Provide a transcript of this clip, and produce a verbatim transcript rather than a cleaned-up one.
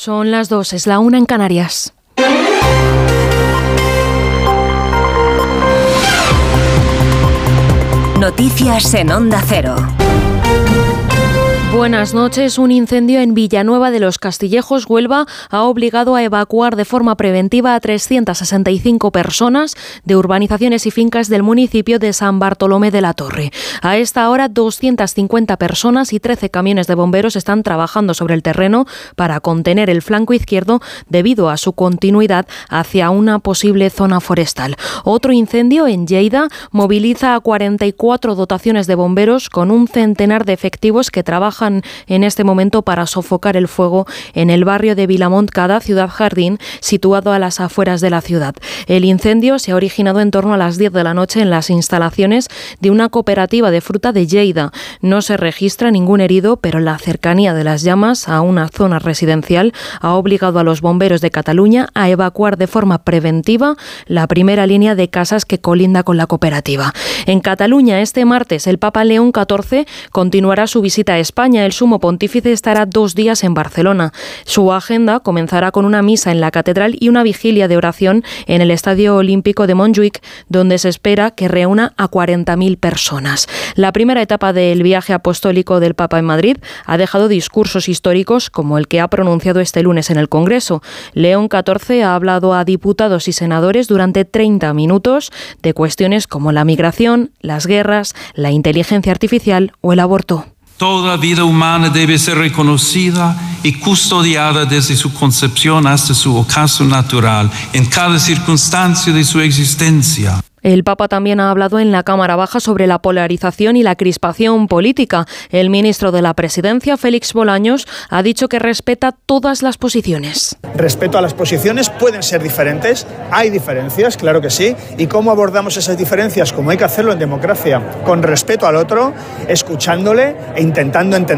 Son las dos, es la una en Canarias. Noticias en Onda Cero. Buenas noches. Un incendio en Villanueva de los Castillejos, Huelva, ha obligado a evacuar de forma preventiva a trescientas sesenta y cinco personas de urbanizaciones y fincas del municipio de San Bartolomé de la Torre. A esta hora, doscientas cincuenta personas y trece camiones de bomberos están trabajando sobre el terreno para contener el flanco izquierdo debido a su continuidad hacia una posible zona forestal. Otro incendio en Lleida moviliza a cuarenta y cuatro dotaciones de bomberos con un centenar de efectivos que trabajan en este momento para sofocar el fuego en el barrio de Vilamontcada, Ciudad Jardín, situado a las afueras de la ciudad. El incendio se ha originado en torno a las diez de la noche en las instalaciones de una cooperativa de fruta de Lleida. No se registra ningún herido, pero la cercanía de las llamas a una zona residencial ha obligado a los bomberos de Cataluña a evacuar de forma preventiva la primera línea de casas que colinda con la cooperativa. En Cataluña, este martes, el Papa León catorce continuará su visita a España. El sumo pontífice estará dos días en Barcelona. Su agenda comenzará con una misa en la catedral y una vigilia de oración en el Estadio Olímpico de Montjuic, donde se espera que reúna a cuarenta mil personas. La primera etapa del viaje apostólico del Papa en Madrid ha dejado discursos históricos como el que ha pronunciado este lunes en el Congreso. León catorce ha hablado a diputados y senadores durante treinta minutos de cuestiones como la migración, las guerras, la inteligencia artificial o el aborto. Toda vida humana debe ser reconocida y custodiada desde su concepción hasta su ocaso natural, en cada circunstancia de su existencia. El Papa también ha hablado en la Cámara Baja sobre la polarización y la crispación política. El ministro de la Presidencia, Félix Bolaños, ha dicho que respeta todas las posiciones. Respeto a las posiciones, pueden ser diferentes, hay diferencias, claro que sí. ¿Y cómo abordamos esas diferencias? Como hay que hacerlo en democracia, con respeto al otro, escuchándole e intentando entender.